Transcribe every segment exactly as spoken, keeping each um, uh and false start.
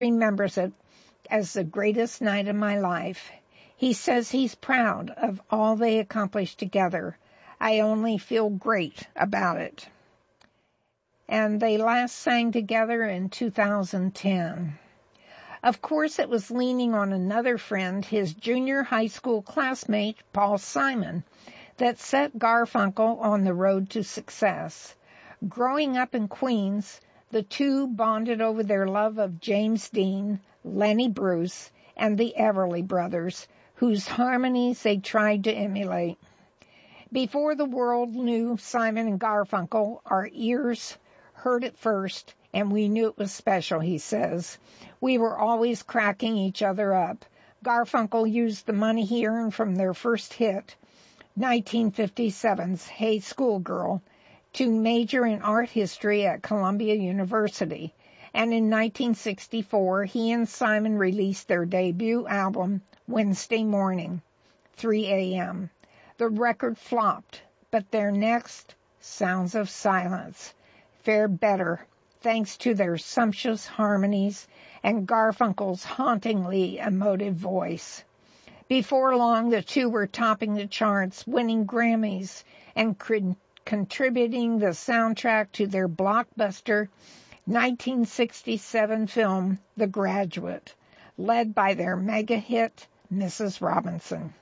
remembers it as the greatest night of my life. He says he's proud of all they accomplished together. I only feel great about it. And they last sang together in two thousand ten. Of course, it was leaning on another friend, his junior high school classmate, Paul Simon, that set Garfunkel on the road to success. Growing up in Queens, the two bonded over their love of James Dean, Lenny Bruce, and the Everly Brothers, whose harmonies they tried to emulate. Before the world knew Simon and Garfunkel, our ears heard it first, and we knew it was special, he says. We were always cracking each other up. Garfunkel used the money he earned from their first hit, nineteen fifty-seven's Hey Schoolgirl, to major in art history at Columbia University. And in nineteen sixty-four, he and Simon released their debut album, Wednesday Morning, three a.m. The record flopped, but their next, Sounds of Silence, fared better, thanks to their sumptuous harmonies and Garfunkel's hauntingly emotive voice. Before long, the two were topping the charts, winning Grammys, and cr- contributing the soundtrack to their blockbuster nineteen sixty-seven film, The Graduate, led by their mega hit, Missus Robinson.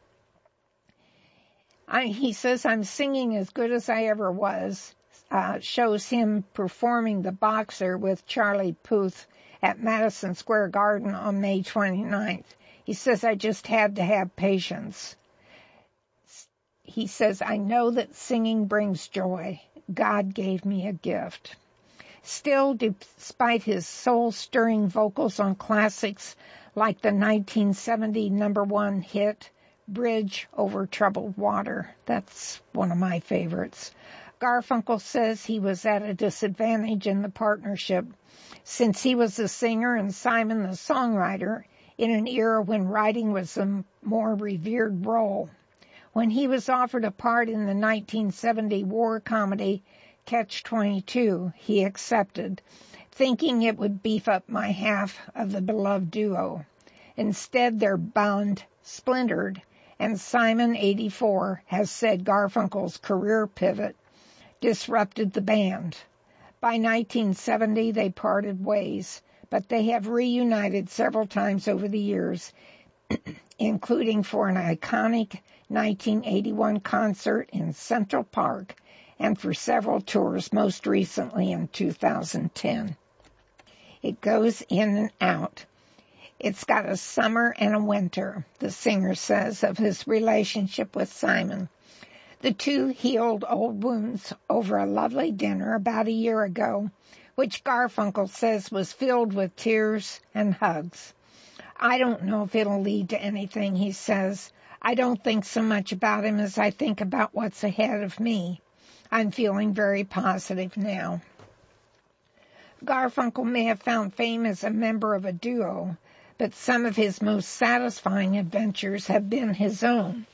I, he says, I'm singing as good as I ever was. Uh, shows him performing The Boxer with Charlie Puth at Madison Square Garden on May twenty-ninth. He says, I just had to have patience. He says, I know that singing brings joy. God gave me a gift. Still, despite his soul-stirring vocals on classics like the nineteen seventy number one hit, Bridge Over Troubled Water, that's one of my favorites, Garfunkel says he was at a disadvantage in the partnership, since he was the singer and Simon the songwriter in an era when writing was a more revered role. When he was offered a part in the nineteen seventy war comedy Catch twenty-two, he accepted, thinking it would beef up my half of the beloved duo. Instead, their bond splintered, and Simon, eighty-four, has said Garfunkel's career pivot disrupted the band. By nineteen seventy, they parted ways, but they have reunited several times over the years, including for an iconic nineteen eighty-one concert in Central Park and for several tours, most recently in two thousand ten. It goes in and out. It's got a summer and a winter, the singer says of his relationship with Simon. The two healed old wounds over a lovely dinner about a year ago, which Garfunkel says was filled with tears and hugs. I don't know if it'll lead to anything, he says. I don't think so much about him as I think about what's ahead of me. I'm feeling very positive now. Garfunkel may have found fame as a member of a duo, but some of his most satisfying adventures have been his own.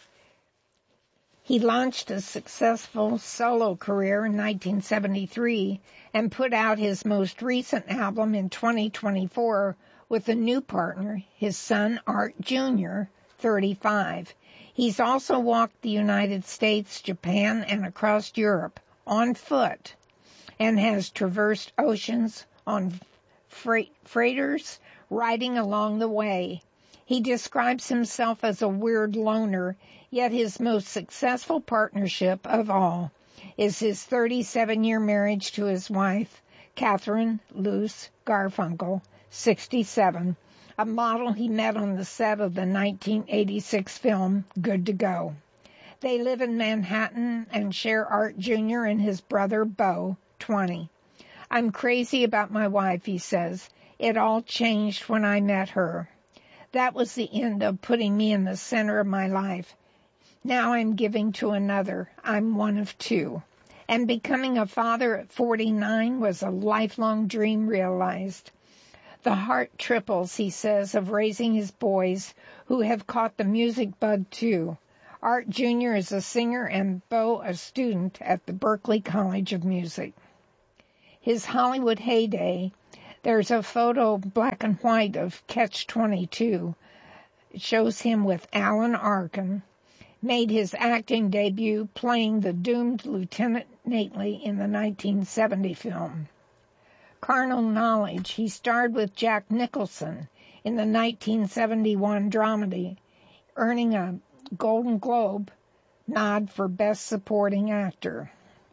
He launched a successful solo career in nineteen seventy-three and put out his most recent album in twenty twenty-four with a new partner, his son Art Junior, thirty-five. He's also walked the United States, Japan, and across Europe on foot and has traversed oceans on freight- freighters riding along the way. He describes himself as a weird loner, yet his most successful partnership of all is his thirty-seven-year marriage to his wife, Catherine Luce Garfunkel, sixty-seven, a model he met on the set of the nineteen eighty-six film Good to Go. They live in Manhattan and share Art Junior and his brother Beau, twenty. I'm crazy about my wife, he says. It all changed when I met her. That was the end of putting me in the center of my life. Now I'm giving to another. I'm one of two. And becoming a father at forty-nine was a lifelong dream realized. The heart triples, he says, of raising his boys who have caught the music bug too. Art Junior is a singer and Beau a student at the Berklee College of Music. His Hollywood heyday, There's a photo, black and white, of Catch twenty-two. It shows him with Alan Arkin. Made his acting debut playing the doomed Lieutenant Nately in the nineteen seventy film. Carnal Knowledge. He starred with Jack Nicholson in the nineteen seventy-one dramedy, earning a Golden Globe nod for Best Supporting Actor.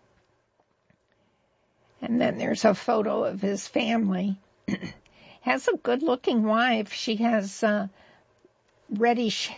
And then there's a photo of his family. Has a good-looking wife. She has uh, reddish,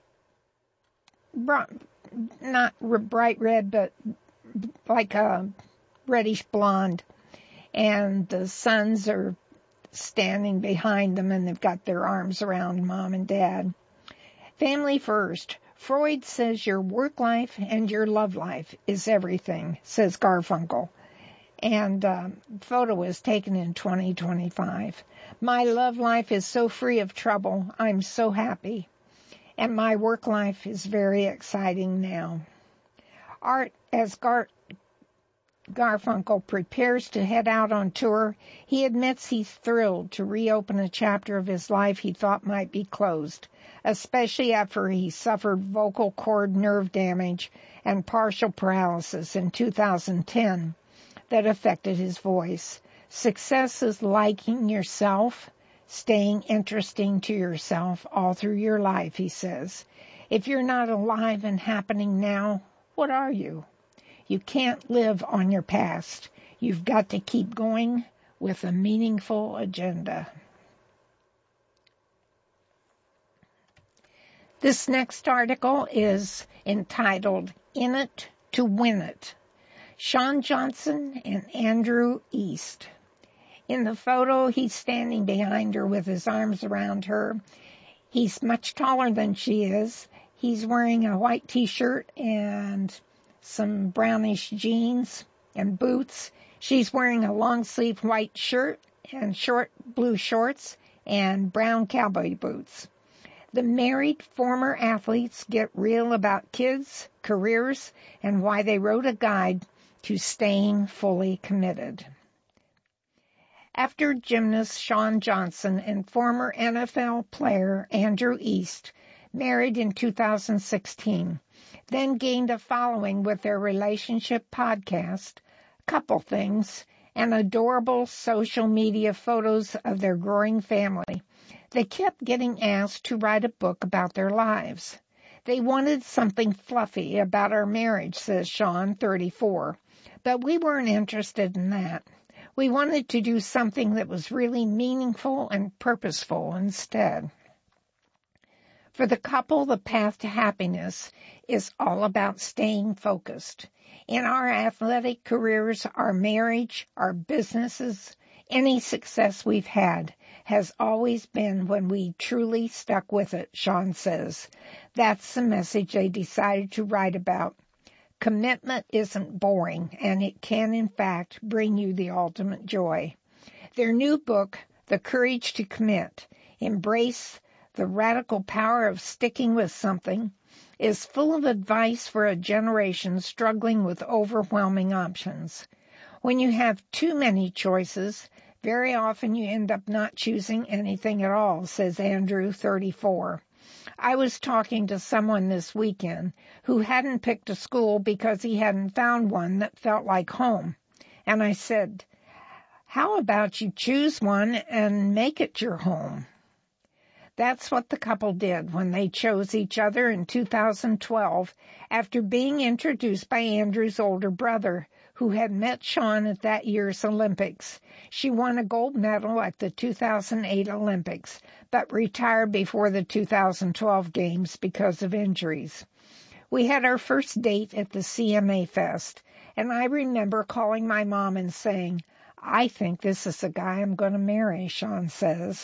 not bright red, but like a reddish blonde. And the sons are standing behind them, and they've got their arms around mom and dad. Family first. Freud says your work life and your love life is everything, says Garfunkel. And uh, photo was taken in twenty twenty-five. My love life is so free of trouble. I'm so happy. And my work life is very exciting now. Art, as Gar- Garfunkel prepares to head out on tour, he admits he's thrilled to reopen a chapter of his life he thought might be closed, especially after he suffered vocal cord nerve damage and partial paralysis in two thousand ten. That affected his voice. Success is liking yourself, staying interesting to yourself all through your life, he says. If you're not alive and happening now, what are you? You can't live on your past. You've got to keep going with a meaningful agenda. This next article is entitled, In It to Win It. Shawn Johnson and Andrew East. In the photo, he's standing behind her with his arms around her. He's much taller than she is. He's wearing a white t-shirt and some brownish jeans and boots. She's wearing a long-sleeve white shirt and short blue shorts and brown cowboy boots. The married former athletes get real about kids, careers, and why they wrote a guide to staying fully committed. After gymnast Shawn Johnson and former N F L player Andrew East married in two thousand sixteen, then gained a following with their relationship podcast, Couple Things, and adorable social media photos of their growing family, they kept getting asked to write a book about their lives. They wanted something fluffy about our marriage, says Shawn, thirty-four. But we weren't interested in that. We wanted to do something that was really meaningful and purposeful instead. For the couple, the path to happiness is all about staying focused. In our athletic careers, our marriage, our businesses, any success we've had has always been when we truly stuck with it, Shawn says. That's the message they decided to write about. Commitment isn't boring, and it can, in fact, bring you the ultimate joy. Their new book, The Courage to Commit, Embrace the Radical Power of Sticking with Something, is full of advice for a generation struggling with overwhelming options. When you have too many choices, very often you end up not choosing anything at all, says Andrew, thirty-four. I was talking to someone this weekend who hadn't picked a school because he hadn't found one that felt like home. And I said, how about you choose one and make it your home? That's what the couple did when they chose each other in two thousand twelve after being introduced by Andrew's older brother, who had met Shawn at that year's Olympics. She won a gold medal at the two thousand eight Olympics, but retired before the two thousand twelve Games because of injuries. We had our first date at the C M A Fest, and I remember calling my mom and saying, I think this is the guy I'm going to marry, Shawn says.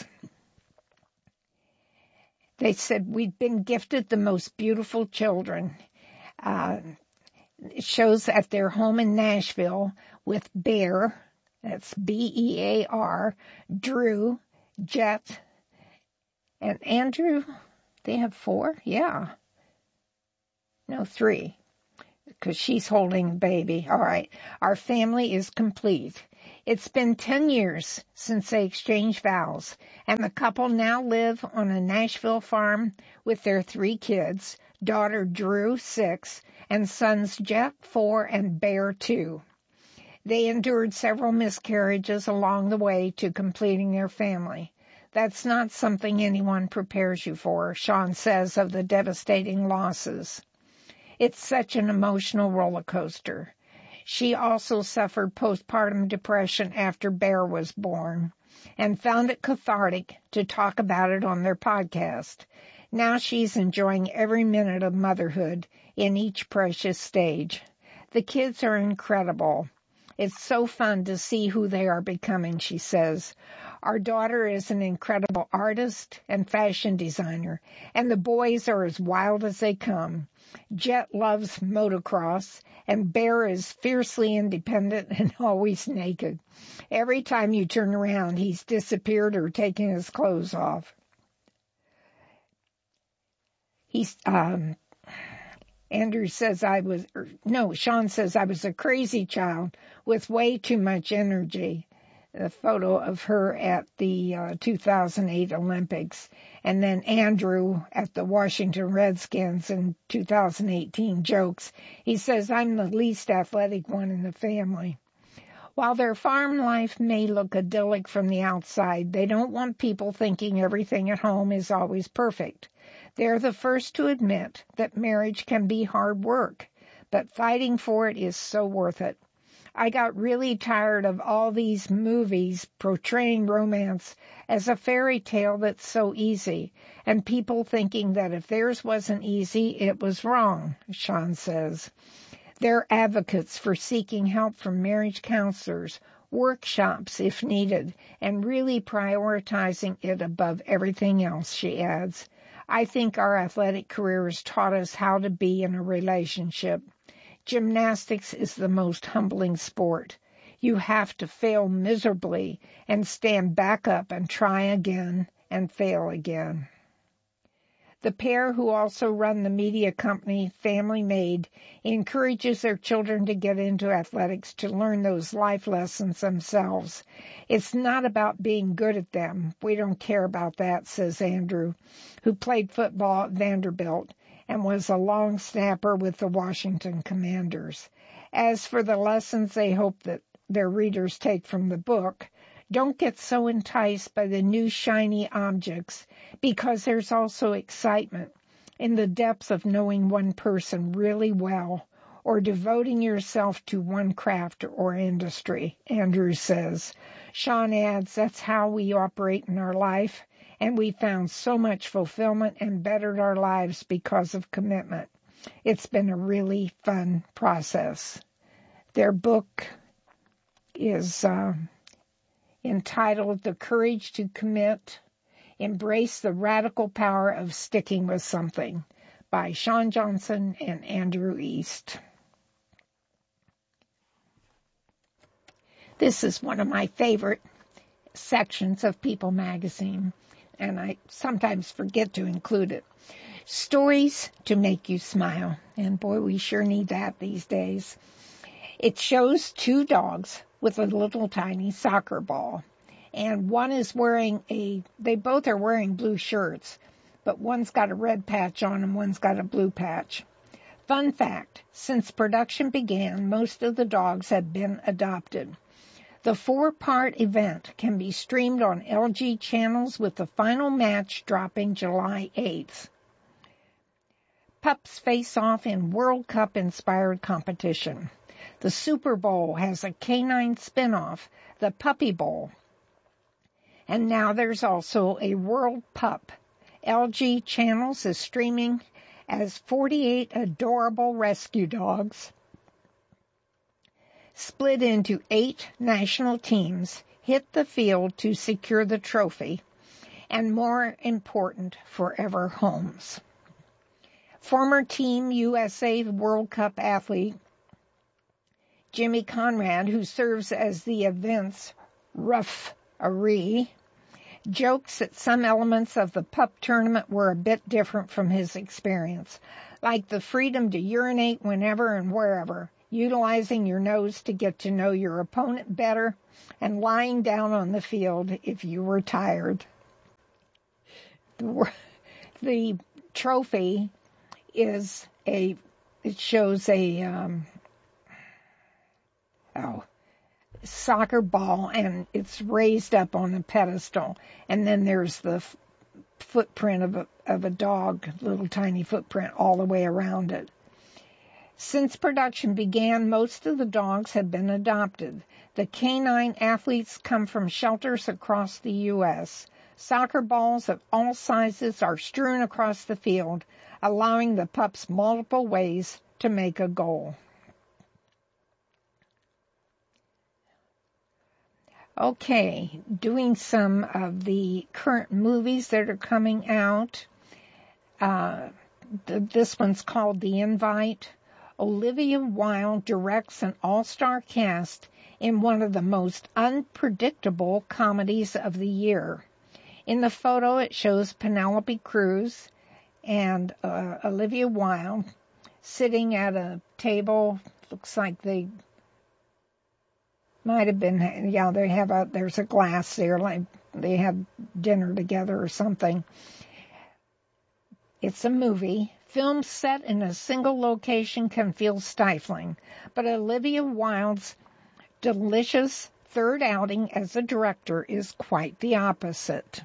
They said, we'd been gifted the most beautiful children. Uh, it shows at their home in Nashville with Bear, that's B E A R, Drew, Jet, and Andrew. They have four? Yeah. No, three, because she's holding a baby. All right. Our family is complete. It's been ten years since they exchanged vows, and the couple now live on a Nashville farm with their three kids, daughter Drew, six, and sons Jet, four, and Bear, two. They endured several miscarriages along the way to completing their family. That's not something anyone prepares you for, Sean says of the devastating losses. It's such an emotional roller coaster. She also suffered postpartum depression after Bear was born and found it cathartic to talk about it on their podcast. Now she's enjoying every minute of motherhood in each precious stage. The kids are incredible. It's so fun to see who they are becoming, she says. Our daughter is an incredible artist and fashion designer, and the boys are as wild as they come. Jet loves motocross, and Bear is fiercely independent and always naked. Every time you turn around, he's disappeared or taken his clothes off. He's, um, Andrew says I was, or, no, Sean says I was a crazy child with way too much energy. A photo of her at the uh, two thousand eight Olympics. And then Andrew at the Washington Redskins in two thousand eighteen jokes. He says, I'm the least athletic one in the family. While their farm life may look idyllic from the outside, they don't want people thinking everything at home is always perfect. They're the first to admit that marriage can be hard work, but fighting for it is so worth it. I got really tired of all these movies portraying romance as a fairy tale that's so easy, and people thinking that if theirs wasn't easy, it was wrong, Sean says. They're advocates for seeking help from marriage counselors, workshops if needed, and really prioritizing it above everything else, she adds. I think our athletic careers taught us how to be in a relationship. Gymnastics is the most humbling sport. You have to fail miserably and stand back up and try again and fail again. The pair, who also run the media company Family Made, encourages their children to get into athletics to learn those life lessons themselves. It's not about being good at them. We don't care about that, says Andrew, who played football at Vanderbilt and was a long snapper with the Washington Commanders. As for the lessons they hope that their readers take from the book, don't get so enticed by the new shiny objects, because there's also excitement in the depths of knowing one person really well or devoting yourself to one craft or industry, Andrew says. Sean adds, that's how we operate in our life, and we found so much fulfillment and bettered our lives because of commitment. It's been a really fun process. Their book is uh, entitled The Courage to Commit, Embrace the Radical Power of Sticking with Something by Sean Johnson and Andrew East. This is one of my favorite sections of People magazine, and I sometimes forget to include it. Stories to make you smile. And boy, we sure need that these days. It shows two dogs with a little tiny soccer ball. And one is wearing a, they both are wearing blue shirts, but one's got a red patch on and one's got a blue patch. Fun fact, since production began, most of the dogs have been adopted. The four-part event can be streamed on L G channels, with the final match dropping July eighth. Pups face off in World Cup-inspired competition. The Super Bowl has a canine spinoff, the Puppy Bowl. And now there's also a World Pup. L G Channels is streaming as forty-eight adorable rescue dogs, split into eight national teams, hit the field to secure the trophy, and more important, forever homes. Former Team U S A World Cup athlete Jimmy Conrad, who serves as the event's referee, jokes that some elements of the pup tournament were a bit different from his experience, like the freedom to urinate whenever and wherever. utilizing your nose to get to know your opponent better, and lying down on the field if you were tired. The, the trophy is a, it shows a, um, oh, soccer ball, and it's raised up on a pedestal, and then there's the f- footprint of a, of a dog, little tiny footprint all the way around it. Since production began, most of the dogs have been adopted. The canine athletes come from shelters across the U S Soccer balls of all sizes are strewn across the field, allowing the pups multiple ways to make a goal. Okay, doing some of the current movies that are coming out. Uh, th- this one's called The Invite. Olivia Wilde directs an all-star cast in one of the most unpredictable comedies of the year. In the photo, it shows Penelope Cruz and uh, Olivia Wilde sitting at a table. Looks like they might have been, yeah, they have a, there's a glass there, like they had dinner together or something. It's a movie. Films set in a single location can feel stifling, but Olivia Wilde's delicious third outing as a director is quite the opposite.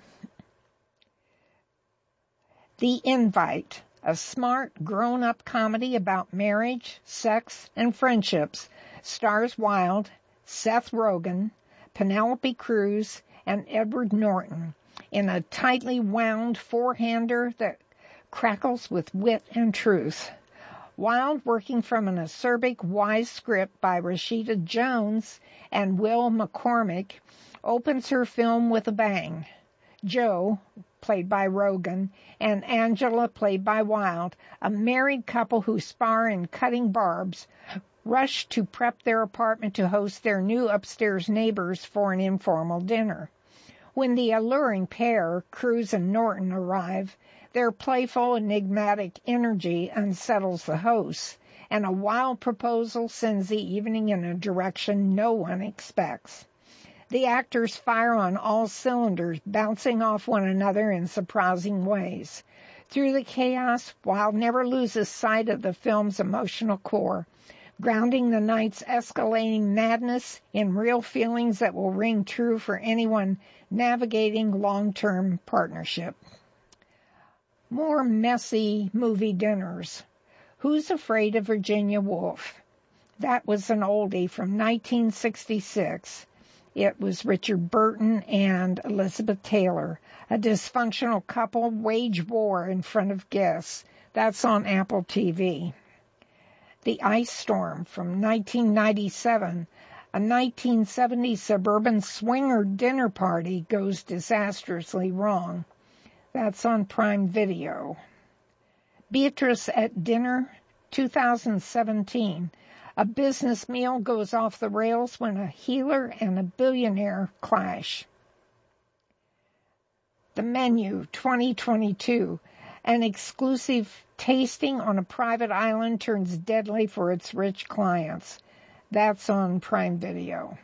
The Invite, a smart, grown-up comedy about marriage, sex, and friendships, stars Wilde, Seth Rogen, Penelope Cruz, and Edward Norton in a tightly wound four-hander that crackles with wit and truth. Wilde, working from an acerbic, wise script by Rashida Jones and Will McCormick, opens her film with a bang. Joe, played by Rogen, and Angela, played by Wilde, a married couple who spar in cutting barbs, rush to prep their apartment to host their new upstairs neighbors for an informal dinner. When the alluring pair, Cruz and Norton, arrive, their playful, enigmatic energy unsettles the hosts, and a wild proposal sends the evening in a direction no one expects. The actors fire on all cylinders, bouncing off one another in surprising ways. Through the chaos, Wilde never loses sight of the film's emotional core, grounding the night's escalating madness in real feelings that will ring true for anyone navigating long-term partnership. More messy movie dinners. Who's Afraid of Virginia Woolf? That was an oldie from nineteen sixty-six. It was Richard Burton and Elizabeth Taylor. A dysfunctional couple wage war in front of guests. That's on Apple T V. The Ice Storm from nineteen ninety-seven. A nineteen seventies suburban swinger dinner party goes disastrously wrong. That's on Prime Video. Beatrice at Dinner, two thousand seventeen. A business meal goes off the rails when a healer and a billionaire clash. The Menu, twenty twenty-two. An exclusive tasting on a private island turns deadly for its rich clients. That's on Prime Video.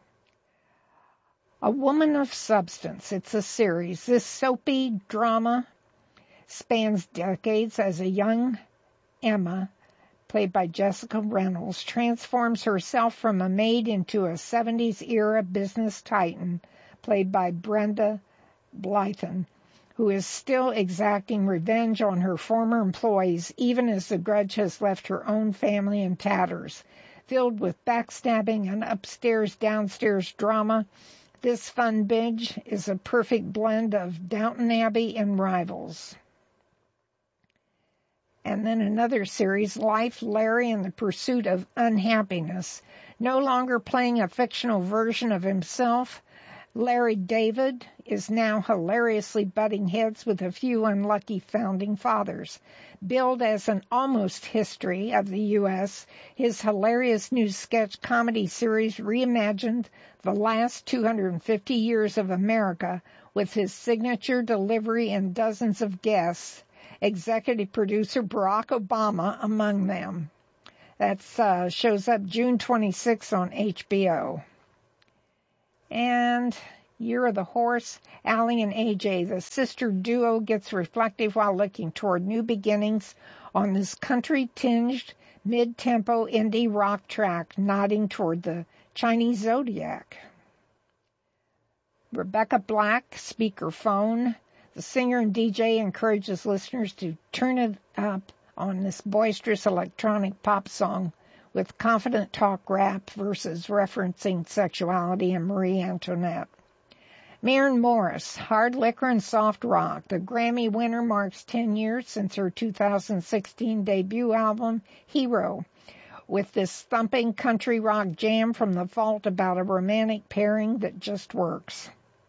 A Woman of Substance. It's a series. This soapy drama spans decades as a young Emma, played by Jessica Reynolds, transforms herself from a maid into a seventies-era business titan, played by Brenda Blythen, who is still exacting revenge on her former employees, even as the grudge has left her own family in tatters. Filled with backstabbing and upstairs-downstairs drama, this fun binge is a perfect blend of Downton Abbey and Rivals. And then another series, Life, Larry and the Pursuit of Unhappiness. No longer playing a fictional version of himself, Larry David is now hilariously butting heads with a few unlucky founding fathers. Billed as an almost history of the U S, his hilarious new sketch comedy series reimagined the last two hundred fifty years of America with his signature delivery and dozens of guests, executive producer Barack Obama among them. That uh, shows up June twenty-sixth on H B O. And Year of the Horse, Allie and A J, the sister duo, gets reflective while looking toward new beginnings on this country-tinged, mid-tempo indie rock track, nodding toward the Chinese zodiac. Rebecca Black, Speakerphone. The singer and D J encourages listeners to turn it up on this boisterous electronic pop song with confident talk rap verses referencing sexuality and Marie Antoinette. Maren Morris, Hard Liquor and Soft Rock. The Grammy winner marks ten years since her two thousand sixteen debut album, Hero, with this thumping country rock jam from the vault about a romantic pairing that just works.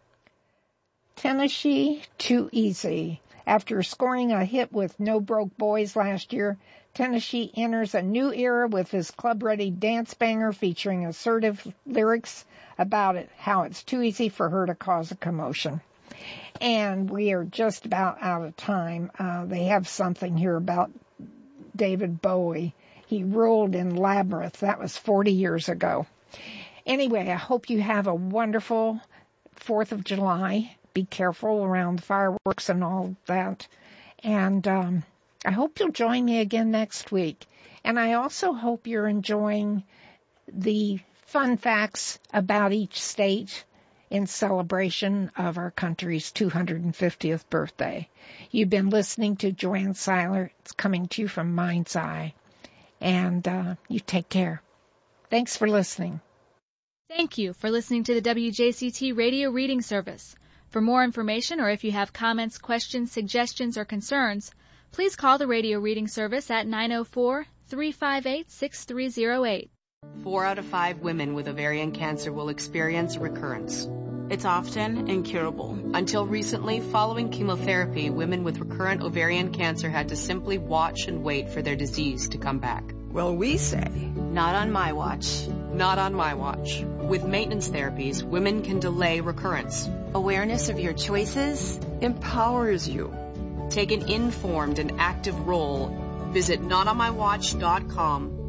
Tennessee, Too Easy. After scoring a hit with No Broke Boys last year, Tennessee enters a new era with his club-ready dance banger featuring assertive lyrics about it, how it's too easy for her to cause a commotion. And we are just about out of time. Uh, they have something here about David Bowie. He ruled in Labyrinth. That was forty years ago. Anyway, I hope you have a wonderful fourth of July. Be careful around the fireworks and all that. And um, I hope you'll join me again next week. And I also hope you're enjoying the fun facts about each state in celebration of our country's two hundred fiftieth birthday. You've been listening to Joanne Seiler. It's coming to you from Mind's Eye. And uh, you take care. Thanks for listening. Thank you for listening to the W J C T Radio Reading Service. For more information, or if you have comments, questions, suggestions, or concerns, please call the Radio Reading Service at nine oh four, three five eight, six three oh eight. Four out of five women with ovarian cancer will experience recurrence. It's often incurable. Until recently, following chemotherapy, women with recurrent ovarian cancer had to simply watch and wait for their disease to come back. Well, we say, not on my watch. Not on my watch. With maintenance therapies, women can delay recurrence. Awareness of your choices empowers you. Take an informed and active role. Visit not on my watch dot com